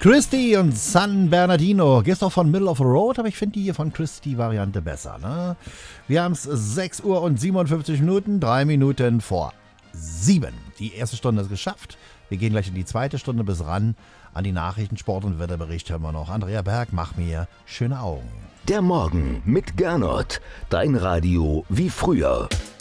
Christy und San Bernardino. Gehst doch von Middle of the Road, aber ich finde die hier von Christy-Variante besser. Ne? Wir haben es 6 Uhr und 57 Minuten, 3 Minuten vor 7. Die erste Stunde ist geschafft. Wir gehen gleich in die zweite Stunde bis ran. An die Nachrichten, Sport und Wetterbericht hören wir noch. Andrea Berg, mach mir schöne Augen. Der Morgen mit Gernot. Dein Radio wie früher.